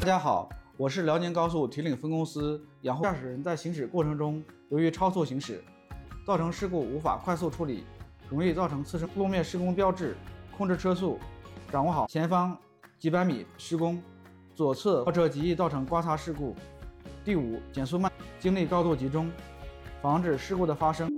大家好，我是辽宁高速铁岭分公司养护驾驶人在行驶过程中，由于超速行驶，造成事故无法快速处理，容易造成次生路面施工标志，控制车速，掌握好前方几百米施工，左侧货车极易造成刮擦事故。第五，减速慢，精力高度集中，防止事故的发生。